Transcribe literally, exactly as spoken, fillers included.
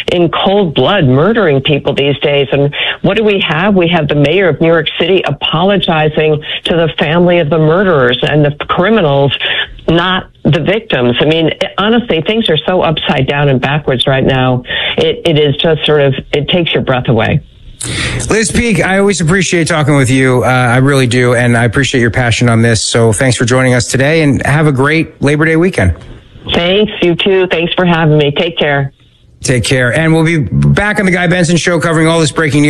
in cold blood murdering people these days. And what do we have? We have the mayor of New York City apologizing to the family of the murderers and the criminals, not the victims. I mean, honestly, things are so upside down and backwards right now. It, it is just sort of, it takes your breath away. Liz Peek, I always appreciate talking with you. Uh, I really do. And I appreciate your passion on this. So thanks for joining us today, and have a great Labor Day weekend. Thanks, you too. Thanks for having me. Take care. Take care. And we'll be back on the Guy Benson Show covering all this breaking news.